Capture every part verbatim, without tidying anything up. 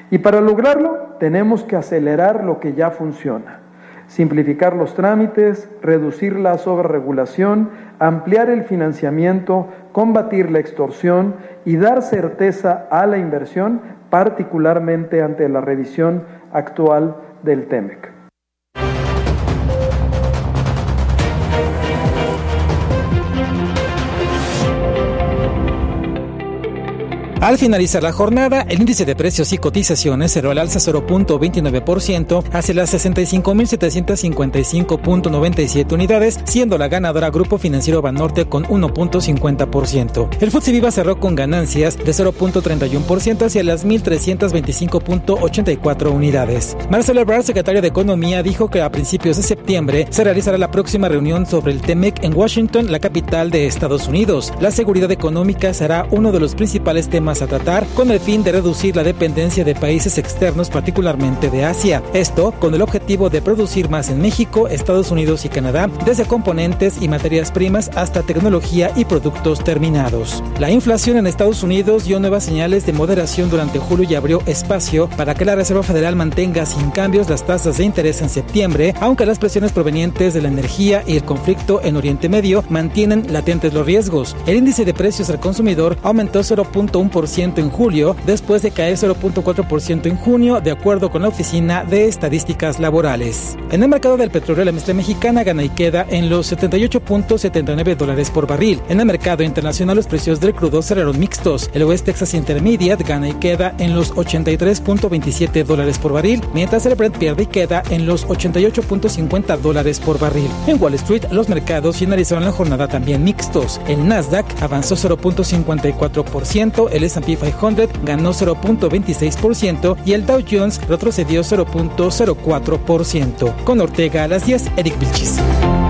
Y para lograrlo tenemos que acelerar lo que ya funciona, simplificar los trámites, reducir la sobreregulación, ampliar el financiamiento, combatir la extorsión y dar certeza a la inversión, particularmente ante la revisión actual del TEMEC. Al finalizar la jornada, el índice de precios y cotizaciones cerró al alza cero punto veintinueve por ciento hacia las sesenta y cinco mil setecientos cincuenta y cinco punto noventa y siete unidades, siendo la ganadora Grupo Financiero Banorte con uno punto cincuenta por ciento. El F T S E Viva cerró con ganancias de cero punto treinta y uno por ciento hacia las mil trescientos veinticinco punto ochenta y cuatro unidades. Marcelo Ebrard, secretario de Economía, dijo que a principios de septiembre se realizará la próxima reunión sobre el TEMEC en Washington, la capital de Estados Unidos. La seguridad económica será uno de los principales temas a tratar, con el fin de reducir la dependencia de países externos, particularmente de Asia. Esto con el objetivo de producir más en México, Estados Unidos y Canadá, desde componentes y materias primas hasta tecnología y productos terminados. La inflación en Estados Unidos dio nuevas señales de moderación durante julio y abrió espacio para que la Reserva Federal mantenga sin cambios las tasas de interés en septiembre, aunque las presiones provenientes de la energía y el conflicto en Oriente Medio mantienen latentes los riesgos. El índice de precios al consumidor aumentó cero punto uno por ciento en julio, después de caer cero punto cuatro por ciento en junio, de acuerdo con la Oficina de Estadísticas Laborales. En el mercado del petróleo, la mezcla mexicana gana y queda en los setenta y ocho punto setenta y nueve dólares por barril. En el mercado internacional, los precios del crudo cerraron mixtos. El West Texas Intermediate gana y queda en los ochenta y tres punto veintisiete dólares por barril, mientras el Brent pierde y queda en los ochenta y ocho punto cincuenta dólares por barril. En Wall Street, los mercados finalizaron la jornada también mixtos. El Nasdaq avanzó cero punto cincuenta y cuatro por ciento, el S and P quinientos ganó cero punto veintiséis por ciento y el Dow Jones retrocedió cero punto cero cuatro por ciento. Con Ortega a las diez, Eric Vilchis.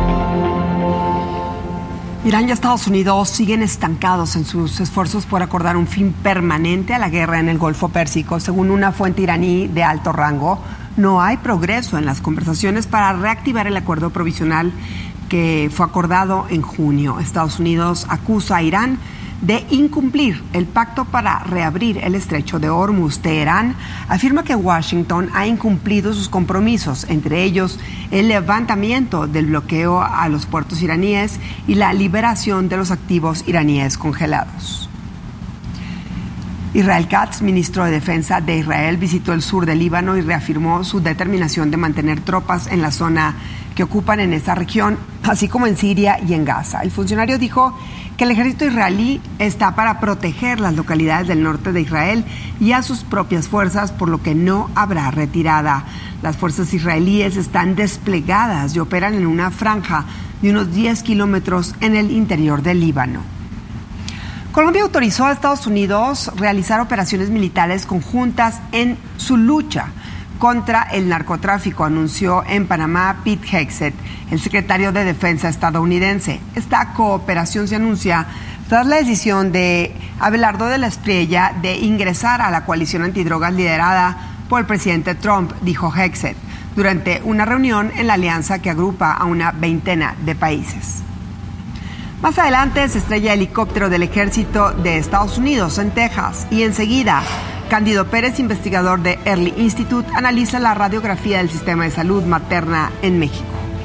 Irán y Estados Unidos siguen estancados en sus esfuerzos por acordar un fin permanente a la guerra en el Golfo Pérsico. Según una fuente iraní de alto rango, no hay progreso en las conversaciones para reactivar el acuerdo provisional que fue acordado en junio. Estados Unidos acusa a Irán de incumplir el pacto para reabrir el estrecho de Hormuz. Teherán afirma que Washington ha incumplido sus compromisos, entre ellos el levantamiento del bloqueo a los puertos iraníes y la liberación de los activos iraníes congelados. Israel Katz, ministro de Defensa de Israel, visitó el sur del Líbano y reafirmó su determinación de mantener tropas en la zona que ocupan en esa región, así como en Siria y en Gaza. El funcionario dijo que el ejército israelí está para proteger las localidades del norte de Israel y a sus propias fuerzas, por lo que no habrá retirada. Las fuerzas israelíes están desplegadas y operan en una franja de unos diez kilómetros en el interior del Líbano. Colombia autorizó a Estados Unidos realizar operaciones militares conjuntas en su lucha contra el narcotráfico, anunció en Panamá Pete Hegseth, el secretario de Defensa estadounidense. Esta cooperación se anuncia tras la decisión de Abelardo de la Espriella de ingresar a la coalición antidrogas liderada por el presidente Trump, dijo Hegseth, durante una reunión en la alianza que agrupa a una veintena de países. Más adelante se estrella el helicóptero del ejército de Estados Unidos en Texas y enseguida Cándido Pérez, investigador de Early Institute, analiza la radiografía del sistema de salud materna en México.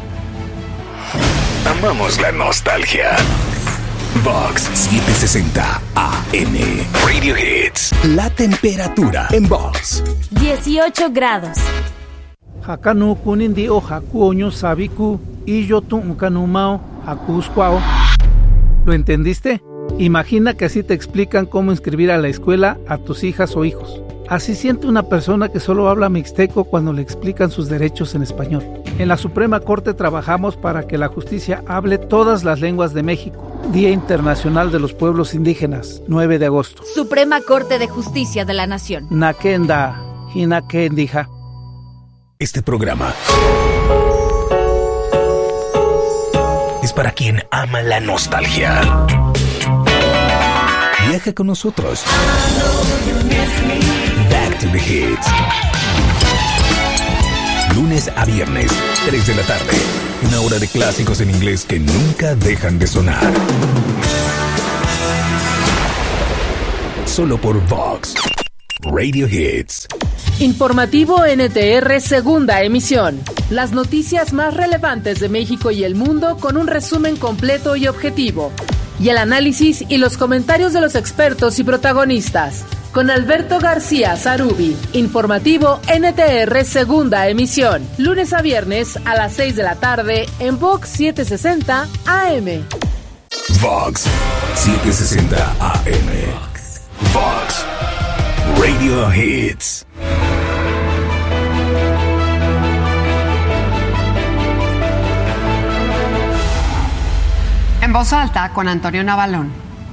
Amamos la nostalgia. Vox setecientos sesenta A M. Radio Hits. La temperatura en Vox. dieciocho grados. Hakanu kunindi o hakuoño sabiku y yo tu ukanumao hakuskwao. ¿Lo entendiste? Imagina que así te explican cómo inscribir a la escuela a tus hijas o hijos. Así siente una persona que solo habla mixteco cuando le explican sus derechos en español. En la Suprema Corte trabajamos para que la justicia hable todas las lenguas de México. Día Internacional de los Pueblos Indígenas, nueve de agosto. Suprema Corte de Justicia de la Nación. Nakenda, Hinakendija. Este programa es para quien ama la nostalgia. Viaja con nosotros. Back to the Hits. Lunes a viernes, tres de la tarde. Una hora de clásicos en inglés que nunca dejan de sonar. Solo por Vox Radio Hits. Informativo N T R segunda emisión. Las noticias más relevantes de México y el mundo con un resumen completo y objetivo. Y el análisis y los comentarios de los expertos y protagonistas. Con Alberto García Zarubi. Informativo N T R segunda emisión. Lunes a viernes a las seis de la tarde en Vox setecientos sesenta A M. Vox setecientos sesenta A M. Vox Radio Hits. En voz alta con Antonio Navalón.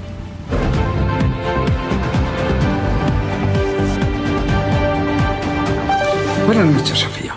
Buenas noches, Sofía.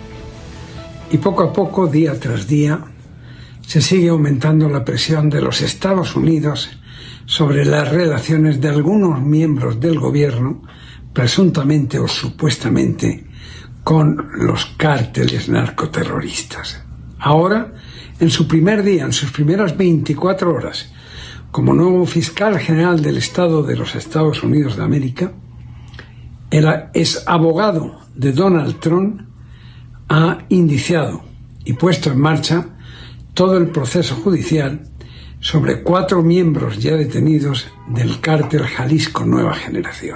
Y poco a poco, día tras día, se sigue aumentando la presión de los Estados Unidos sobre las relaciones de algunos miembros del gobierno, presuntamente o supuestamente, con los cárteles narcoterroristas. Ahora, en su primer día, en sus primeras veinticuatro horas, como nuevo fiscal general del Estado de los Estados Unidos de América, el ex abogado de Donald Trump ha indiciado y puesto en marcha todo el proceso judicial sobre cuatro miembros ya detenidos del cártel Jalisco Nueva Generación.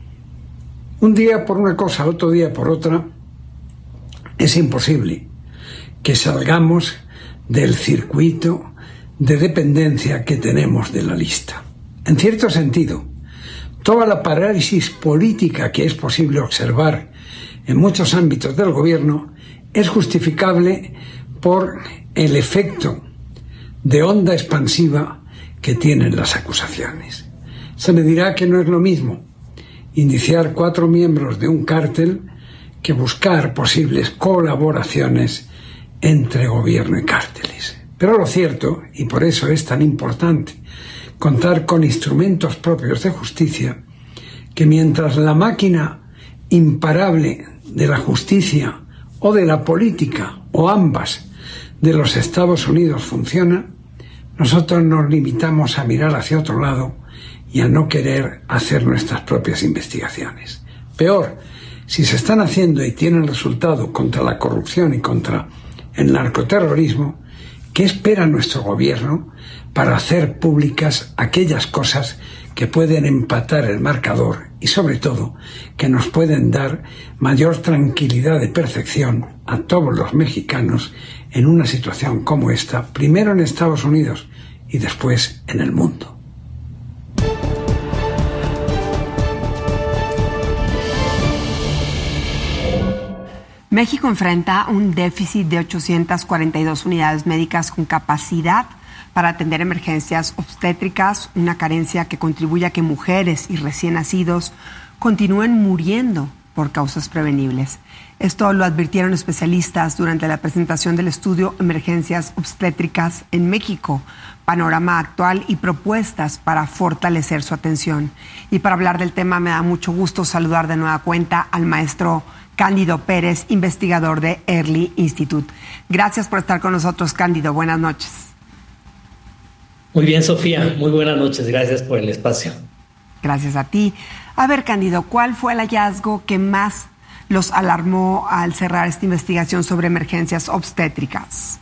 Un día por una cosa, otro día por otra, es imposible que salgamos del circuito de dependencia que tenemos de la lista. En cierto sentido, toda la parálisis política que es posible observar en muchos ámbitos del gobierno es justificable por el efecto de onda expansiva que tienen las acusaciones. Se me dirá que no es lo mismo indiciar cuatro miembros de un cártel que buscar posibles colaboraciones entre gobierno y cárteles. Pero lo cierto, y por eso es tan importante contar con instrumentos propios de justicia, que mientras la máquina imparable de la justicia o de la política, o ambas, de los Estados Unidos funciona, nosotros nos limitamos a mirar hacia otro lado y a no querer hacer nuestras propias investigaciones. Peor, si se están haciendo y tienen resultado contra la corrupción y contra el narcoterrorismo, ¿qué espera nuestro gobierno para hacer públicas aquellas cosas que pueden empatar el marcador y, sobre todo, que nos pueden dar mayor tranquilidad de percepción a todos los mexicanos en una situación como esta, primero en Estados Unidos y después en el mundo? México enfrenta un déficit de ochocientas cuarenta y dos unidades médicas con capacidad para atender emergencias obstétricas, una carencia que contribuye a que mujeres y recién nacidos continúen muriendo por causas prevenibles. Esto lo advirtieron especialistas durante la presentación del estudio Emergencias Obstétricas en México, panorama actual y propuestas para fortalecer su atención. Y para hablar del tema me da mucho gusto saludar de nueva cuenta al maestro Cándido Pérez, investigador de Early Institute. Gracias por estar con nosotros, Cándido. Buenas noches. Muy bien, Sofía. Muy buenas noches. Gracias por el espacio. Gracias a ti. A ver, Cándido, ¿cuál fue el hallazgo que más los alarmó al cerrar esta investigación sobre emergencias obstétricas?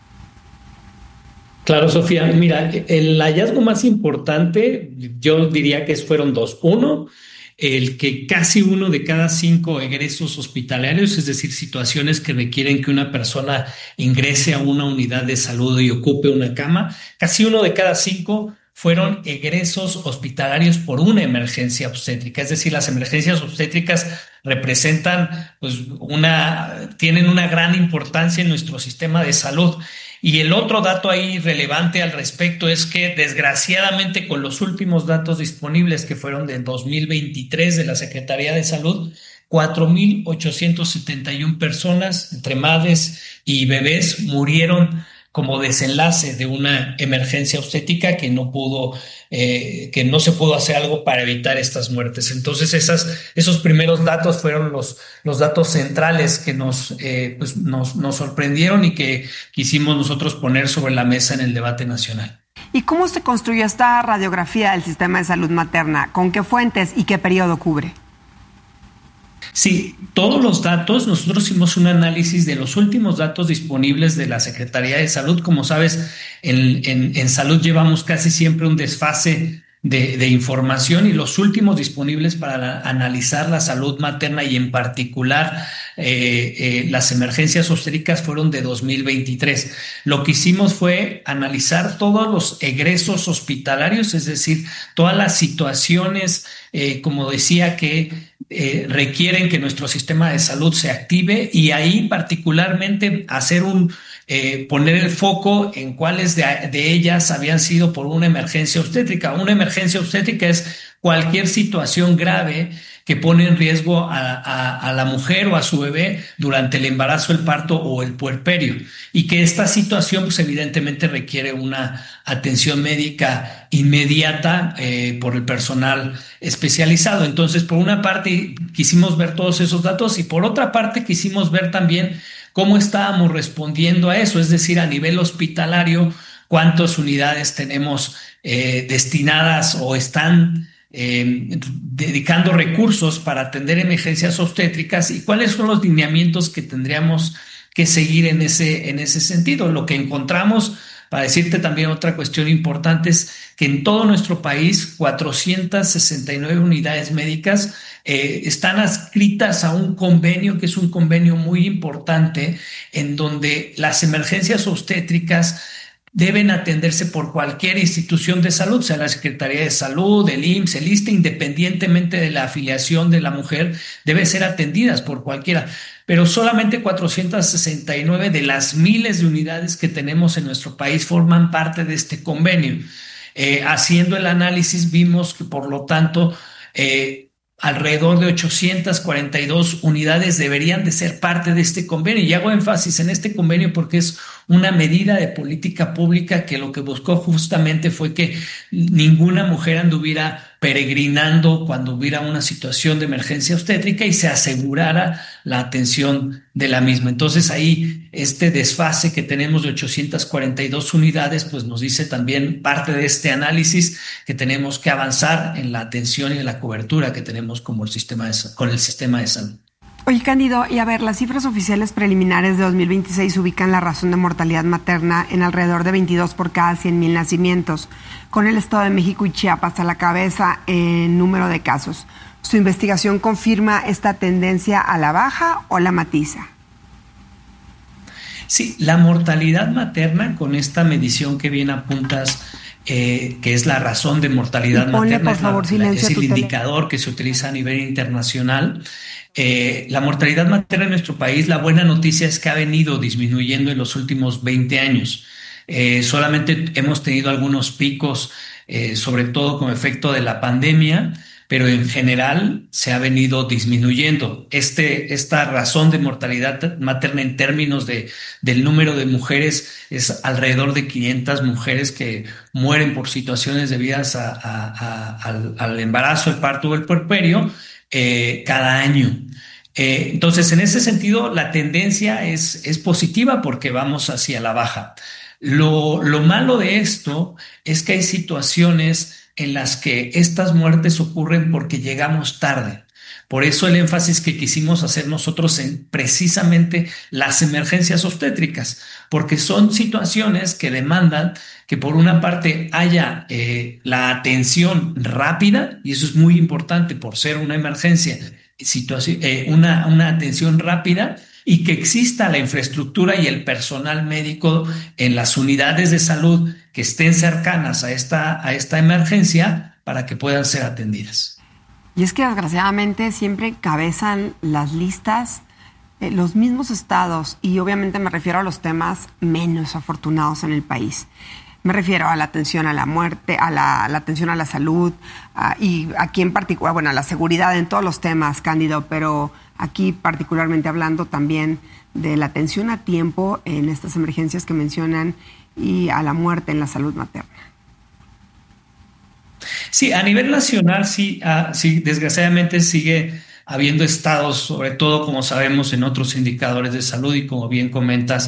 Claro, Sofía. Mira, el hallazgo más importante, yo diría que fueron dos. Uno, el que casi uno de cada cinco egresos hospitalarios, es decir, situaciones que requieren que una persona ingrese a una unidad de salud y ocupe una cama, casi uno de cada cinco fueron egresos hospitalarios por una emergencia obstétrica. Es decir, las emergencias obstétricas representan, pues, una, tienen una gran importancia en nuestro sistema de salud. Y el otro dato ahí relevante al respecto es que, desgraciadamente, con los últimos datos disponibles, que fueron del dos mil veintitrés de la Secretaría de Salud, cuatro mil ochocientas setenta y una personas, entre madres y bebés, murieron como desenlace de una emergencia obstétrica que no pudo, eh, que no se pudo hacer algo para evitar estas muertes. Entonces, esas, esos primeros datos fueron los, los datos centrales que nos, eh, pues nos, nos sorprendieron y que quisimos nosotros poner sobre la mesa en el debate nacional. ¿Y cómo se construyó esta radiografía del sistema de salud materna? ¿Con qué fuentes y qué periodo cubre? Sí, todos los datos, nosotros hicimos un análisis de los últimos datos disponibles de la Secretaría de Salud. Como sabes, en, en, en salud llevamos casi siempre un desfase de, de información, y los últimos disponibles para la, analizar la salud materna y en particular eh, eh, las emergencias obstétricas fueron de dos mil veintitrés. Lo que hicimos fue analizar todos los egresos hospitalarios, es decir, todas las situaciones, eh, como decía, que Eh, requieren que nuestro sistema de salud se active, y ahí particularmente hacer un eh, poner el foco en cuáles de, de ellas habían sido por una emergencia obstétrica. Una emergencia obstétrica es cualquier situación grave que pone en riesgo a, a, a la mujer o a su bebé durante el embarazo, el parto o el puerperio, y que esta situación pues evidentemente requiere una atención médica inmediata eh, por el personal especializado. Entonces, por una parte quisimos ver todos esos datos, y por otra parte quisimos ver también cómo estábamos respondiendo a eso, es decir, a nivel hospitalario, cuántas unidades tenemos eh, destinadas o están Eh, dedicando recursos para atender emergencias obstétricas, y cuáles son los lineamientos que tendríamos que seguir en ese, en ese sentido. Lo que encontramos, para decirte también otra cuestión importante, es que en todo nuestro país cuatrocientas sesenta y nueve unidades médicas eh, están adscritas a un convenio, que es un convenio muy importante, en donde las emergencias obstétricas deben atenderse por cualquier institución de salud, sea la Secretaría de Salud, el I M S S, el I S S S T E, independientemente de la afiliación de la mujer, deben ser atendidas por cualquiera. Pero solamente cuatrocientas sesenta y nueve de las miles de unidades que tenemos en nuestro país forman parte de este convenio. Eh, haciendo el análisis vimos que, por lo tanto, eh, alrededor de ochocientas cuarenta y dos unidades deberían de ser parte de este convenio. Y hago énfasis en este convenio porque es una medida de política pública que lo que buscó justamente fue que ninguna mujer anduviera peregrinando cuando hubiera una situación de emergencia obstétrica y se asegurara la atención de la misma. Entonces ahí este desfase que tenemos de ochocientas cuarenta y dos unidades pues nos dice también parte de este análisis que tenemos que avanzar en la atención y en la cobertura que tenemos como el sistema de, con el sistema de salud. Oye, Cándido, y a ver, las cifras oficiales preliminares de dos mil veintiséis ubican la razón de mortalidad materna en alrededor de veintidós por cada cien mil nacimientos, con el Estado de México y Chiapas a la cabeza en número de casos. ¿Su investigación confirma esta tendencia a la baja o la matiza? Sí, la mortalidad materna, con esta medición que bien apuntas, Eh, que es la razón de mortalidad ponle, materna, por favor, es, la, la, es el indicador que se utiliza a nivel internacional. Eh, la mortalidad materna en nuestro país, la buena noticia es que ha venido disminuyendo en los últimos veinte años. Eh, solamente hemos tenido algunos picos, eh, sobre todo como efecto de la pandemia, pero en general se ha venido disminuyendo. Este, esta razón de mortalidad materna en términos de, del número de mujeres es alrededor de quinientas mujeres que mueren por situaciones debidas a, a, a, al, al embarazo, el parto o el puerperio eh, cada año. Eh, entonces, en ese sentido, la tendencia es, es positiva porque vamos hacia la baja. Lo, lo malo de esto es que hay situaciones en las que estas muertes ocurren porque llegamos tarde. Por eso el énfasis que quisimos hacer nosotros en precisamente las emergencias obstétricas, porque son situaciones que demandan que por una parte haya eh, la atención rápida, y eso es muy importante por ser una emergencia, situación, eh, una, una atención rápida, y que exista la infraestructura y el personal médico en las unidades de salud que estén cercanas a esta, a esta emergencia para que puedan ser atendidas. Y es que desgraciadamente siempre encabezan las listas eh, los mismos estados, y obviamente me refiero a los temas menos afortunados en el país. Me refiero a la atención a la muerte, a la, a la atención a la salud, a, y aquí en particular, bueno, a la seguridad en todos los temas, Cándido, pero aquí particularmente hablando también de la atención a tiempo en estas emergencias que mencionan y a la muerte en la salud materna. Sí, a nivel nacional sí, uh, sí, desgraciadamente sigue habiendo estados, sobre todo como sabemos en otros indicadores de salud y como bien comentas,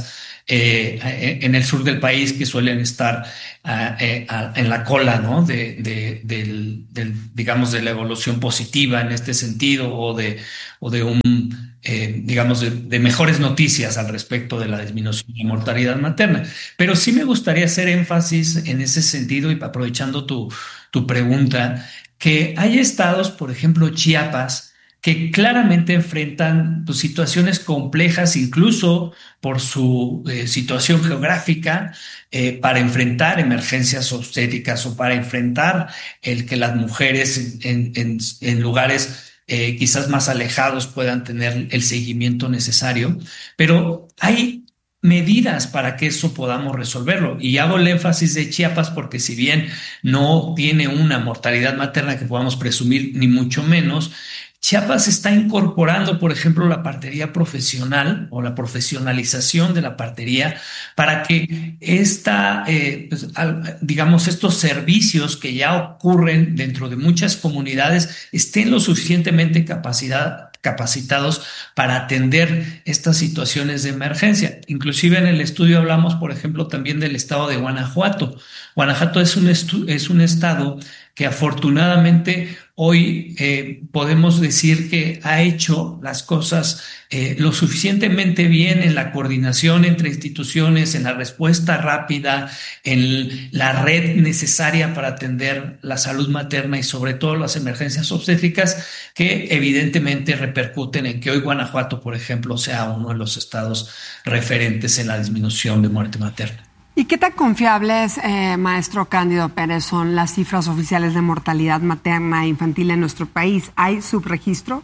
eh, en el sur del país que suelen estar uh, eh, uh, en la cola, ¿no? de, de, del, del, digamos, de la evolución positiva en este sentido, o de, o de un, eh, digamos, de, de mejores noticias al respecto de la disminución de la mortalidad materna. Pero sí me gustaría hacer énfasis en ese sentido, y aprovechando tu, tu pregunta, que hay estados, por ejemplo, Chiapas, que claramente enfrentan pues, situaciones complejas, incluso por su eh, situación geográfica, eh, para enfrentar emergencias obstétricas o para enfrentar el que las mujeres en, en, en lugares eh, quizás más alejados puedan tener el seguimiento necesario. Pero hay medidas para que eso podamos resolverlo. Y hago el énfasis de Chiapas porque si bien no tiene una mortalidad materna que podamos presumir, ni mucho menos, Chiapas está incorporando, por ejemplo, la partería profesional o la profesionalización de la partería para que esta, eh, pues, al, digamos, estos servicios que ya ocurren dentro de muchas comunidades estén lo suficientemente capacidad, capacitados para atender estas situaciones de emergencia. Inclusive en el estudio hablamos, por ejemplo, también del estado de Guanajuato. Guanajuato es un, estu- es un estado que afortunadamente hoy eh, podemos decir que ha hecho las cosas eh, lo suficientemente bien en la coordinación entre instituciones, en la respuesta rápida, en la red necesaria para atender la salud materna y sobre todo las emergencias obstétricas, que evidentemente repercuten en que hoy Guanajuato, por ejemplo, sea uno de los estados referentes en la disminución de muerte materna. ¿Y qué tan confiables, eh, maestro Cándido Pérez, son las cifras oficiales de mortalidad materna e infantil en nuestro país? ¿Hay subregistro?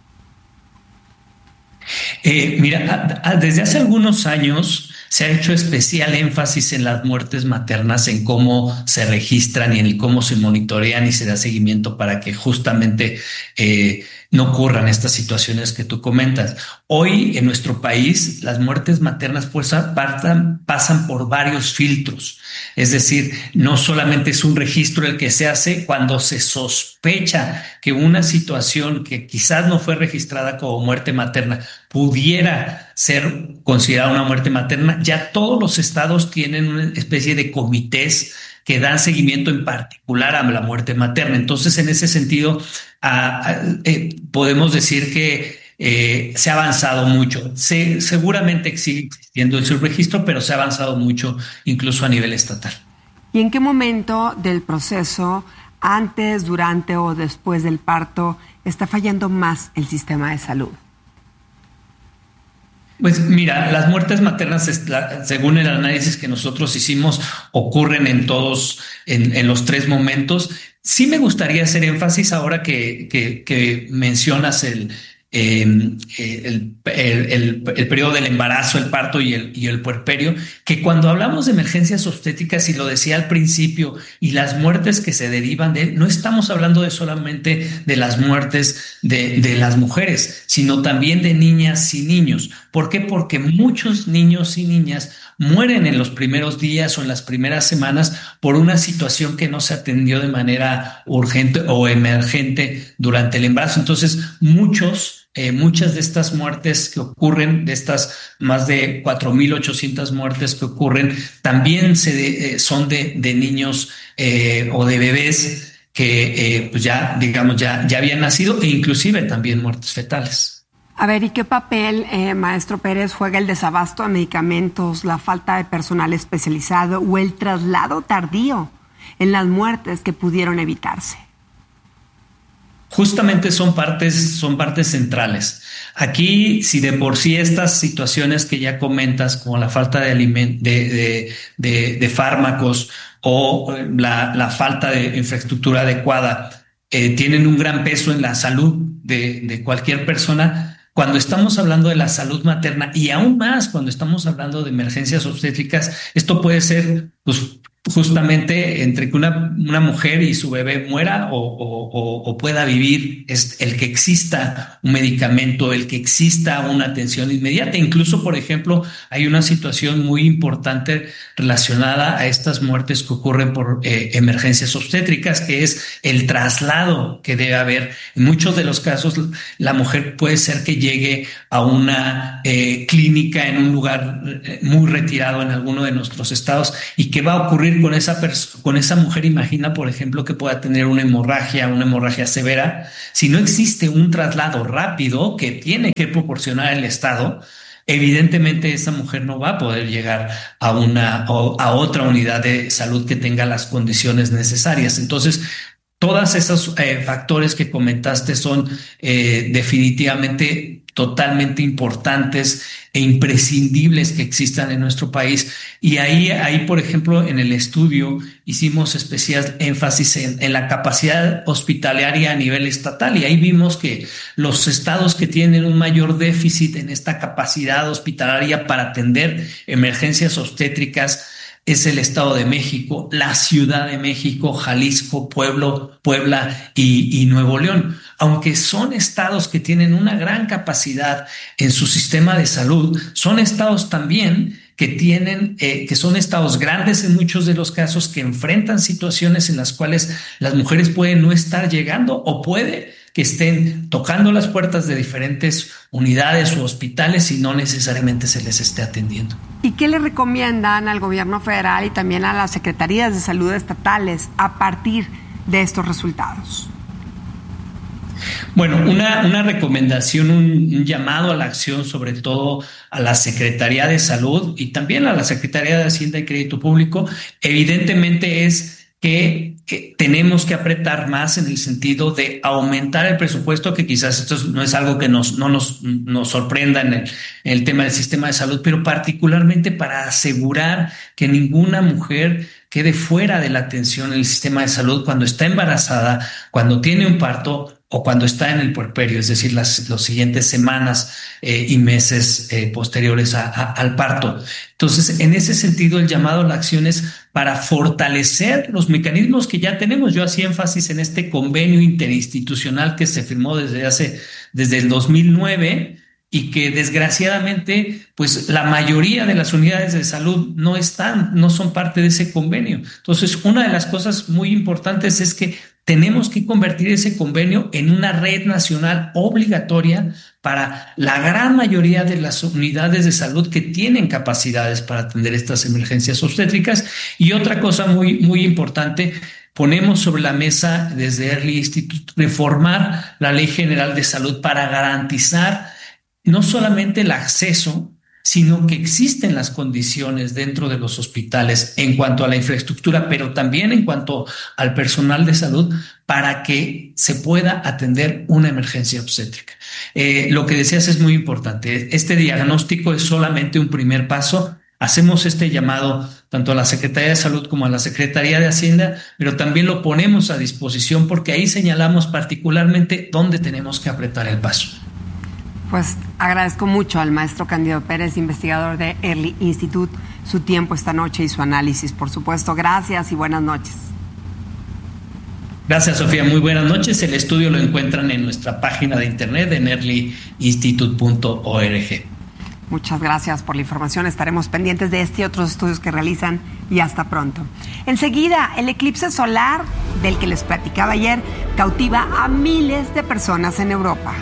Eh, mira, a, a, desde hace algunos años se ha hecho especial énfasis en las muertes maternas, en cómo se registran y en el cómo se monitorean y se da seguimiento para que justamente eh, no ocurran estas situaciones que tú comentas. Hoy en nuestro país las muertes maternas pues, pasan, pasan por varios filtros. Es decir, no solamente es un registro el que se hace cuando se sospecha que una situación que quizás no fue registrada como muerte materna pudiera ser considerada una muerte materna. Ya todos los estados tienen una especie de comités que dan seguimiento en particular a la muerte materna. Entonces, en ese sentido, a, a, eh, podemos decir que eh, se ha avanzado mucho. Se, seguramente sigue existiendo el subregistro, pero se ha avanzado mucho incluso a nivel estatal. ¿Y en qué momento del proceso, antes, durante o después del parto, está fallando más el sistema de salud? Pues mira, las muertes maternas, según el análisis que nosotros hicimos, ocurren en todos, en, en los tres momentos. Sí me gustaría hacer énfasis ahora que, que, que mencionas el, eh, el, el, el, el periodo del embarazo, el parto y el, y el puerperio, que cuando hablamos de emergencias obstétricas, y lo decía al principio, y las muertes que se derivan de él, no estamos hablando de solamente de las muertes de, de las mujeres, sino también de niñas y niños. ¿Por qué? Porque muchos niños y niñas mueren en los primeros días o en las primeras semanas por una situación que no se atendió de manera urgente o emergente durante el embarazo. Entonces, muchos Eh, muchas de estas muertes que ocurren, de estas más de cuatro mil ochocientas muertes que ocurren, también se de, eh, son de, de niños eh, o de bebés que eh, pues ya, digamos, ya, ya habían nacido, e inclusive también muertes fetales. A ver, ¿y qué papel, eh, maestro Pérez, juega el desabasto de medicamentos, la falta de personal especializado o el traslado tardío en las muertes que pudieron evitarse? Justamente son partes, son partes centrales. Aquí, si de por sí estas situaciones que ya comentas, como la falta de, aliment- de, de, de, de fármacos o la, la falta de infraestructura adecuada, eh, tienen un gran peso en la salud de, de cualquier persona, cuando estamos hablando de la salud materna, y aún más cuando estamos hablando de emergencias obstétricas, esto puede ser pues justamente entre que una, una mujer y su bebé muera o, o, o pueda vivir, es el que exista un medicamento, el que exista una atención inmediata. Incluso, por ejemplo, hay una situación muy importante relacionada a estas muertes que ocurren por eh, emergencias obstétricas, que es el traslado que debe haber. En muchos de los casos, la mujer puede ser que llegue a una eh, clínica en un lugar muy retirado en alguno de nuestros estados. ¿Y qué va a ocurrir con esa perso- con esa mujer? Imagina, por ejemplo, que pueda tener una hemorragia, una hemorragia severa. Si no existe un traslado rápido que tiene que proporcionar el Estado, evidentemente esa mujer no va a poder llegar a una o a otra unidad de salud que tenga las condiciones necesarias. Entonces, todos esos eh, factores que comentaste son eh, definitivamente totalmente importantes e imprescindibles que existan en nuestro país. Y ahí, ahí por ejemplo, en el estudio hicimos especial énfasis en, en la capacidad hospitalaria a nivel estatal, y ahí vimos que los estados que tienen un mayor déficit en esta capacidad hospitalaria para atender emergencias obstétricas es el Estado de México, la Ciudad de México, Jalisco, Pueblo, Puebla y, y Nuevo León. Aunque son estados que tienen una gran capacidad en su sistema de salud, son estados también que tienen, eh, que son estados grandes en muchos de los casos, que enfrentan situaciones en las cuales las mujeres pueden no estar llegando, o puede que estén tocando las puertas de diferentes unidades u hospitales y no necesariamente se les esté atendiendo. ¿Y qué le recomiendan al gobierno federal y también a las secretarías de salud estatales a partir de estos resultados? Bueno, una, una recomendación, un, un llamado a la acción, sobre todo a la Secretaría de Salud y también a la Secretaría de Hacienda y Crédito Público, evidentemente es que, que tenemos que apretar más en el sentido de aumentar el presupuesto, que quizás esto no es algo que nos, no nos, nos sorprenda en el, en el tema del sistema de salud, pero particularmente para asegurar que ninguna mujer quede fuera de la atención en el sistema de salud cuando está embarazada, cuando tiene un parto o cuando está en el puerperio, es decir, las los siguientes semanas eh, y meses eh, posteriores a, a, al parto. Entonces, en ese sentido, el llamado a la acción es para fortalecer los mecanismos que ya tenemos. Yo hacía énfasis en este convenio interinstitucional que se firmó desde hace, desde el dos mil nueve, y que desgraciadamente, pues la mayoría de las unidades de salud no están, no son parte de ese convenio. Entonces, una de las cosas muy importantes es que tenemos que convertir ese convenio en una red nacional obligatoria para la gran mayoría de las unidades de salud que tienen capacidades para atender estas emergencias obstétricas. Y otra cosa muy, muy importante, ponemos sobre la mesa desde Early Institute reformar la Ley General de Salud para garantizar no solamente el acceso, sino que existen las condiciones dentro de los hospitales en cuanto a la infraestructura, pero también en cuanto al personal de salud, para que se pueda atender una emergencia obstétrica. Eh, lo que decías es muy importante. Este diagnóstico es solamente un primer paso. Hacemos este llamado tanto a la Secretaría de Salud como a la Secretaría de Hacienda, pero también lo ponemos a disposición porque ahí señalamos particularmente dónde tenemos que apretar el paso. Pues agradezco mucho al maestro Cándido Pérez, investigador de Early Institute, su tiempo esta noche y su análisis, por supuesto. Gracias y buenas noches. Gracias, Sofía. Muy buenas noches. El estudio lo encuentran en nuestra página de internet en early institute punto org. Muchas gracias por la información. Estaremos pendientes de este y otros estudios que realizan y hasta pronto. Enseguida, el eclipse solar del que les platicaba ayer cautiva a miles de personas en Europa.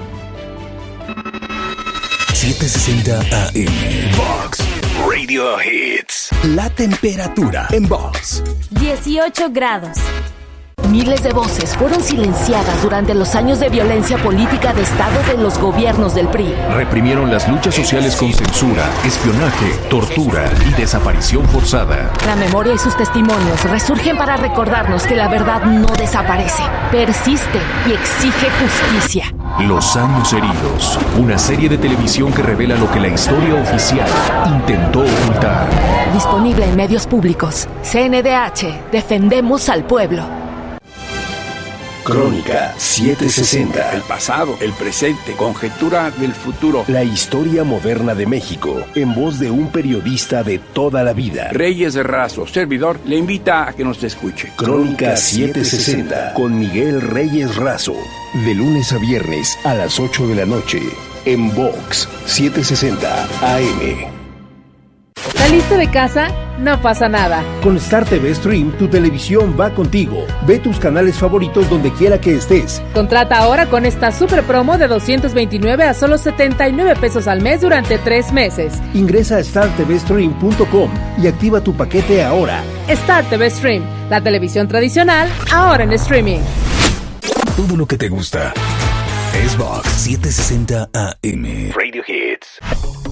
setecientos sesenta A M Vox Radio Hits. La temperatura en Vox. dieciocho grados. Miles de voces fueron silenciadas durante los años de violencia política de Estado de los gobiernos del P R I. Reprimieron las luchas sociales con censura, espionaje, tortura y desaparición forzada. La memoria y sus testimonios resurgen para recordarnos que la verdad no desaparece, persiste y exige justicia. Los años heridos, una serie de televisión que revela lo que la historia oficial intentó ocultar. Disponible en medios públicos. C N D H, defendemos al pueblo. Crónica setecientos sesenta. El pasado, el presente, conjetura del futuro. La historia moderna de México, en voz de un periodista de toda la vida. Reyes Razo, servidor, le invita a que nos escuche. Crónica setecientos sesenta, con Miguel Reyes Razo. De lunes a viernes a las ocho de la noche, en Vox setecientos sesenta A M. ¿Saliste de casa? No pasa nada. Con Star T V Stream, tu televisión va contigo. Ve tus canales favoritos donde quiera que estés. Contrata ahora con esta super promo de doscientos veintinueve a solo setenta y nueve pesos al mes durante tres meses. Ingresa a star t v stream punto com y activa tu paquete ahora. Star T V Stream, la televisión tradicional, ahora en streaming. Todo lo que te gusta es Vox setecientos sesenta A M. Radio Hits.